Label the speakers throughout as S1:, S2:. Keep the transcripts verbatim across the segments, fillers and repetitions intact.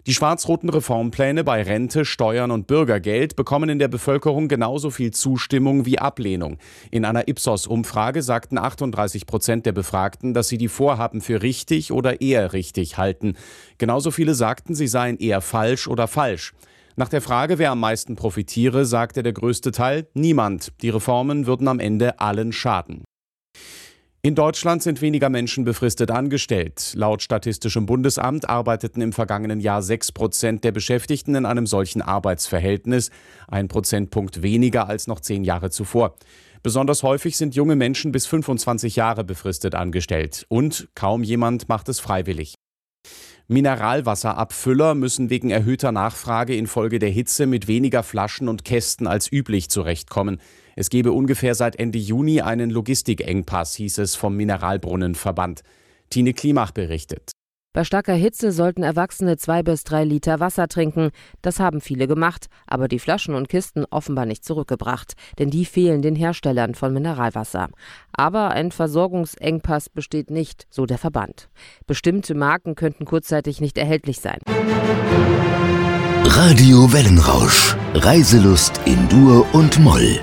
S1: Die schwarz-roten Reformpläne bei Rente, Steuern und Bürgergeld bekommen in der Bevölkerung genauso viel Zustimmung wie Ablehnung. In einer Ipsos-Umfrage sagten achtunddreißig Prozent der Befragten, dass sie die Vorhaben für richtig oder eher richtig halten. Genauso viele sagten, sie seien eher falsch oder falsch. Nach der Frage, wer am meisten profitiere, sagte der größte Teil: niemand. Die Reformen würden am Ende allen schaden. In Deutschland sind weniger Menschen befristet angestellt. Laut Statistischem Bundesamt arbeiteten im vergangenen Jahr sechs Prozent der Beschäftigten in einem solchen Arbeitsverhältnis, ein Prozentpunkt weniger als noch zehn Jahre zuvor. Besonders häufig sind junge Menschen bis fünfundzwanzig Jahre befristet angestellt und kaum jemand macht es freiwillig. Mineralwasserabfüller müssen wegen erhöhter Nachfrage infolge der Hitze mit weniger Flaschen und Kästen als üblich zurechtkommen. Es gebe ungefähr seit Ende Juni einen Logistikengpass, hieß es vom Mineralbrunnenverband. Tine Klimach berichtet.
S2: Bei starker Hitze sollten Erwachsene zwei bis drei Liter Wasser trinken. Das haben viele gemacht, aber die Flaschen und Kisten offenbar nicht zurückgebracht, denn die fehlen den Herstellern von Mineralwasser. Aber ein Versorgungsengpass besteht nicht, so der Verband. Bestimmte Marken könnten kurzzeitig nicht erhältlich sein.
S3: Radio Wellenrausch. Reiselust in Dur und Moll.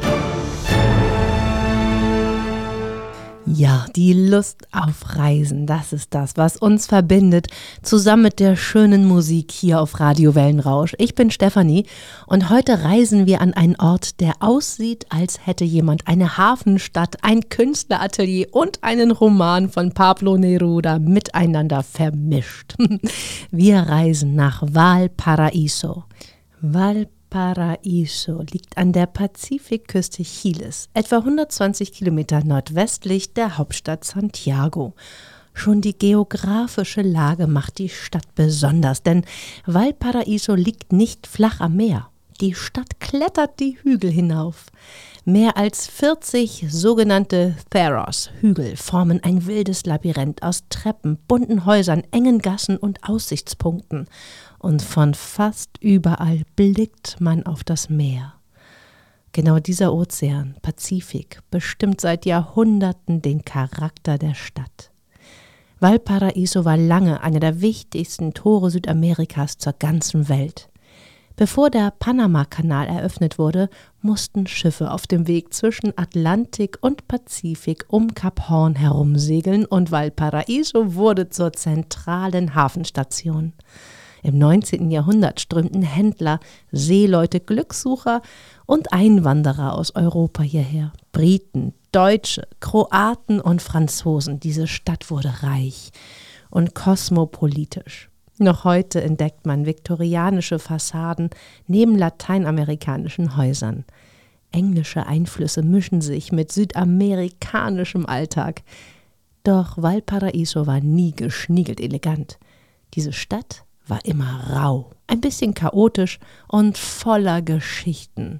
S4: Ja, die Lust auf Reisen, das ist das, was uns verbindet, zusammen mit der schönen Musik hier auf Radio Wellenrausch. Ich bin Stefanie und heute reisen wir an einen Ort, der aussieht, als hätte jemand eine Hafenstadt, ein Künstleratelier und einen Roman von Pablo Neruda miteinander vermischt. Wir reisen nach Valparaíso. Valparaíso. Valparaíso liegt an der Pazifikküste Chiles, etwa hundertzwanzig Kilometer nordwestlich der Hauptstadt Santiago. Schon die geografische Lage macht die Stadt besonders, denn Valparaíso liegt nicht flach am Meer. Die Stadt klettert die Hügel hinauf. Mehr als vierzig sogenannte Cerros-Hügel formen ein wildes Labyrinth aus Treppen, bunten Häusern, engen Gassen und Aussichtspunkten. Und von fast überall blickt man auf das Meer. Genau dieser Ozean, Pazifik, bestimmt seit Jahrhunderten den Charakter der Stadt. Valparaíso war lange einer der wichtigsten Tore Südamerikas zur ganzen Welt. Bevor der Panamakanal eröffnet wurde, mussten Schiffe auf dem Weg zwischen Atlantik und Pazifik um Kap Horn herumsegeln und Valparaíso wurde zur zentralen Hafenstation. Im neunzehnten Jahrhundert strömten Händler, Seeleute, Glückssucher und Einwanderer aus Europa hierher. Briten, Deutsche, Kroaten und Franzosen. Diese Stadt wurde reich und kosmopolitisch. Noch heute entdeckt man viktorianische Fassaden neben lateinamerikanischen Häusern. Englische Einflüsse mischen sich mit südamerikanischem Alltag. Doch Valparaíso war nie geschniegelt elegant. Diese Stadt war immer rau, ein bisschen chaotisch und voller Geschichten.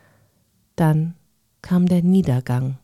S4: Dann kam der Niedergang.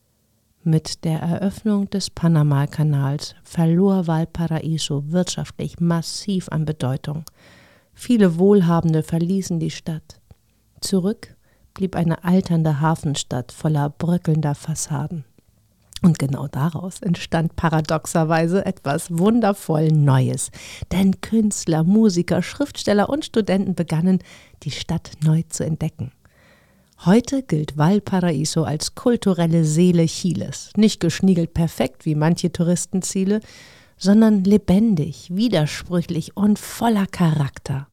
S4: Mit der Eröffnung des Panamakanals verlor Valparaíso wirtschaftlich massiv an Bedeutung. Viele Wohlhabende verließen die Stadt. Zurück blieb eine alternde Hafenstadt voller bröckelnder Fassaden. Und genau daraus entstand paradoxerweise etwas wundervoll Neues. Denn Künstler, Musiker, Schriftsteller und Studenten begannen, die Stadt neu zu entdecken. Heute gilt Valparaíso als kulturelle Seele Chiles. Nicht geschniegelt perfekt wie manche Touristenziele, sondern lebendig, widersprüchlich und voller Charakter.